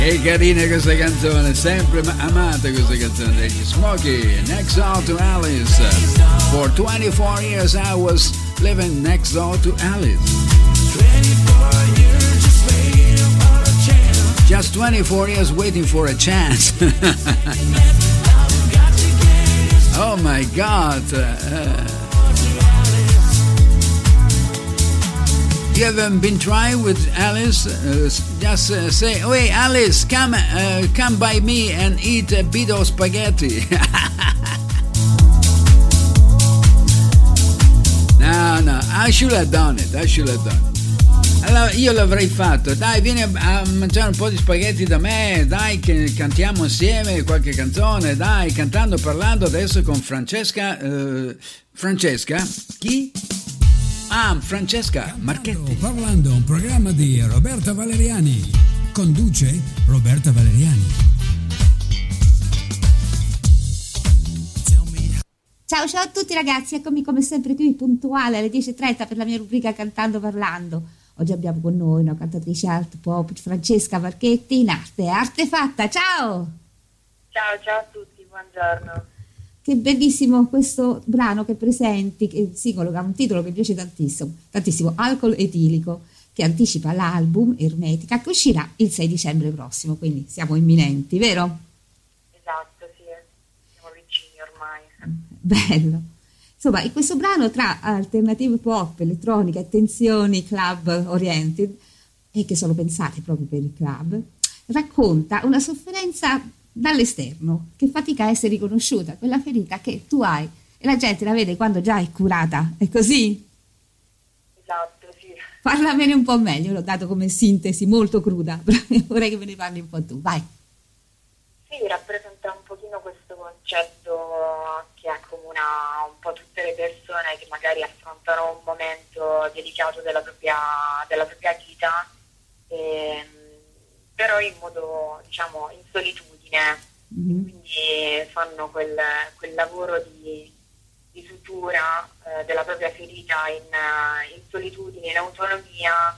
È carina questa canzone, sempre amata questa canzone degli Smokey. Next door to Alice. For 24 years I was living next door to Alice. 24 years just waiting for a chance. Just 24 years waiting for a chance. Oh my God. You haven't been trying with Alice? Just say, "Hey Alice, come by me and eat a bit of spaghetti." No, I should have done it. Allora io l'avrei fatto. Dai, vieni a mangiare un po' di spaghetti da me. Dai, che cantiamo insieme qualche canzone. Dai, cantando, parlando adesso con Francesca. Francesca? Chi? Francesca Marchetti. Parlando, un programma di Roberta Valeriani. Conduce Roberta Valeriani. Ciao a tutti ragazzi, eccomi come sempre qui puntuale alle 10:30 per la mia rubrica Cantando Parlando. Oggi abbiamo con noi una cantatrice art pop, Francesca Marchetti, in arte fatta. Ciao Ciao a tutti, buongiorno. Che bellissimo questo brano che presenti, che il singolo ha un titolo che mi piace tantissimo, Alcol Etilico, che anticipa l'album Ermetica che uscirà il 6 dicembre prossimo, quindi siamo imminenti, vero? Esatto, sì, siamo vicini ormai. Bello. Insomma, in questo brano tra alternative pop, elettronica e tensioni club oriented, e che sono pensate proprio per il club, racconta una sofferenza dall'esterno che fatica a essere riconosciuta, quella ferita che tu hai e la gente la vede quando già è curata, è così? Esatto, sì. Parlamene un po' meglio, l'ho dato come sintesi molto cruda, però vorrei che me ne parli un po' tu, vai. Sì, rappresenta un pochino questo concetto che accomuna un po' tutte le persone che magari affrontano un momento delicato della propria vita, però in modo, diciamo, in solitudine. Quindi fanno quel lavoro di sutura della propria ferita in solitudine, in autonomia,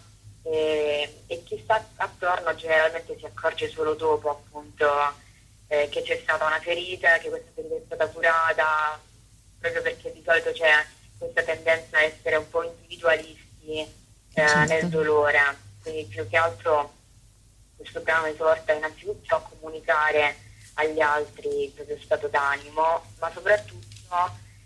e chi sta attorno generalmente si accorge solo dopo, appunto, che c'è stata una ferita, che questa ferita è stata curata, proprio perché di solito c'è questa tendenza a essere un po' individualisti nel dolore. Quindi più che altro questo brano esorta innanzitutto a comunicare agli altri il proprio stato d'animo, ma soprattutto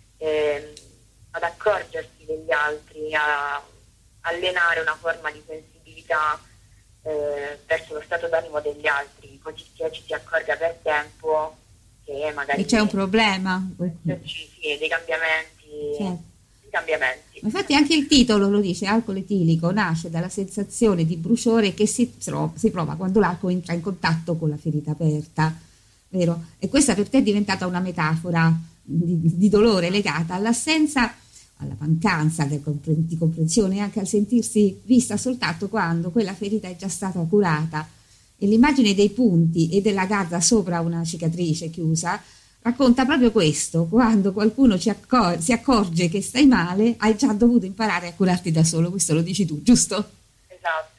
ad accorgersi degli altri, a allenare una forma di sensibilità verso lo stato d'animo degli altri, così che ci si accorga per tempo che magari c'è un problema. Sì, dei cambiamenti. Certo. Infatti anche il titolo lo dice, alcol etilico, nasce dalla sensazione di bruciore che si prova quando l'alcol entra in contatto con la ferita aperta, vero? E questa per te è diventata una metafora di dolore legata all'assenza, alla mancanza di comprensione, anche al sentirsi vista soltanto quando quella ferita è già stata curata. E l'immagine dei punti e della garza sopra una cicatrice chiusa racconta proprio questo: quando qualcuno si accorge che stai male, hai già dovuto imparare a curarti da solo. Questo lo dici tu, giusto? Esatto.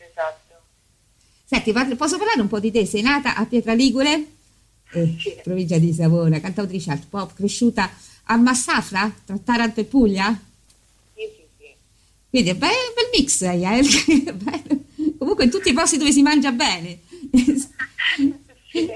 Senti, posso parlare un po' di te? Sei nata a Pietraligure, sì. Provincia di Savona, cantautrice art pop, cresciuta a Massafra, tra Taranto e Puglia? Sì. Quindi è un bel mix, comunque in tutti i posti dove si mangia bene. Sì,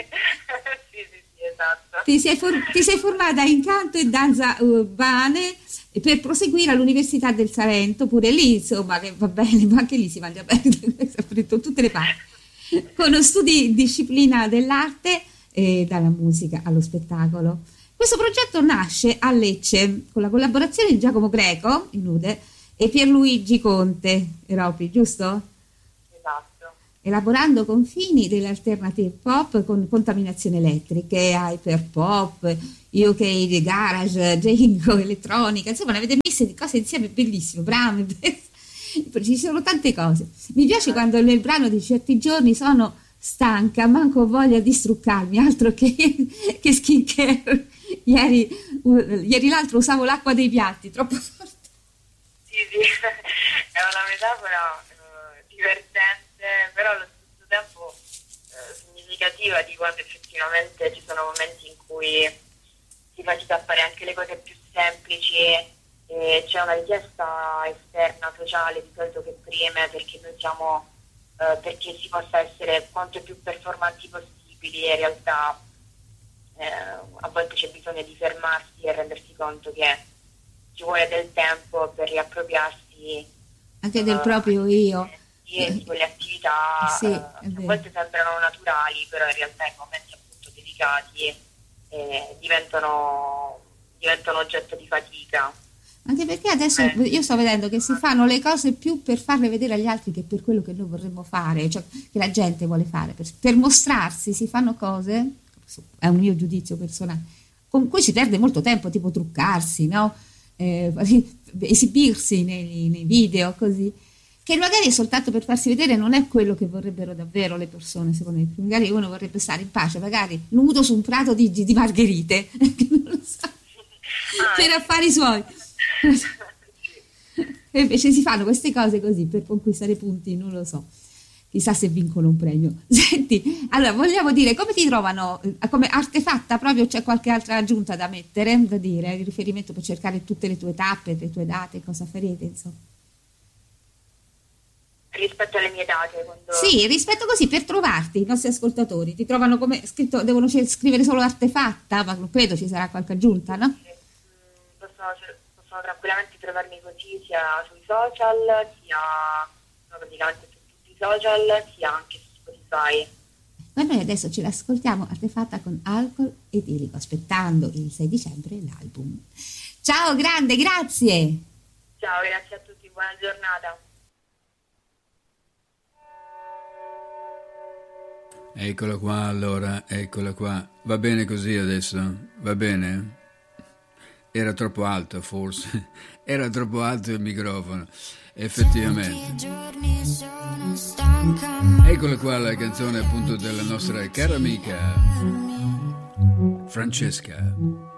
esatto. Ti sei formata in canto e danza urbane per proseguire all'Università del Salento, pure lì insomma, che va bene, ma anche lì si mangia bene, tutte le parti, con studi disciplina dell'arte e dalla musica allo spettacolo. Questo progetto nasce a Lecce con la collaborazione di Giacomo Greco, in nude, e Pierluigi Conte, Europi, giusto? Esatto. Elaborando confini dell'alternative pop con contaminazioni elettriche, hyper pop, UK, garage, jingo, elettronica, insomma ne avete messe di cose insieme bellissime, brame, ci sono tante cose. Mi piace quando nel brano di certi giorni sono stanca, manco ho voglia di struccarmi, altro che skincare. Ieri l'altro usavo l'acqua dei piatti, troppo forte. Sì, è una metafora divertente, però allo stesso tempo negativa di quando effettivamente ci sono momenti in cui si fatica a fare anche le cose più semplici e c'è una richiesta esterna, sociale, di solito che preme perché noi siamo, perché si possa essere quanto più performanti possibili, e in realtà a volte c'è bisogno di fermarsi e rendersi conto che ci vuole del tempo per riappropriarsi anche del proprio io. Di quelle attività Sì, che è a vero. volte sembrano naturali, però in realtà in momenti appunto delicati diventano oggetto di fatica. Anche perché adesso io sto vedendo che si fanno le cose più per farle vedere agli altri che per quello che noi vorremmo fare, cioè che la gente vuole fare, per mostrarsi si fanno cose, è un mio giudizio personale, con cui si perde molto tempo, tipo truccarsi, no? Esibirsi nei video, così, che magari soltanto per farsi vedere non è quello che vorrebbero davvero le persone, secondo me. Magari uno vorrebbe stare in pace, magari nudo su un prato di margherite, che non lo so, per affari suoi. E invece si fanno queste cose così per conquistare punti, non lo so, chissà se vincono un premio. Senti, allora vogliamo dire come ti trovano, come Artefatta proprio, c'è qualche altra aggiunta da mettere, da dire, il riferimento per cercare tutte le tue tappe, le tue date, cosa farete, insomma. Rispetto alle mie date, quando... Sì, rispetto così, per trovarti, i nostri ascoltatori ti trovano come scritto, devono scrivere solo Artefatta, ma non credo ci sarà qualche aggiunta, no? Possono tranquillamente trovarmi così sia sui social, sia praticamente su tutti i social, sia anche su Spotify. Ma noi adesso ce l'ascoltiamo Artefatta con Alcol Etilico, aspettando il 6 dicembre l'album. Ciao grande, grazie! Ciao, grazie a tutti, buona giornata. Eccola qua allora, eccola qua. Va bene così adesso? Va bene? Era troppo alto forse, era troppo alto il microfono, effettivamente. Eccola qua la canzone appunto della nostra cara amica Francesca.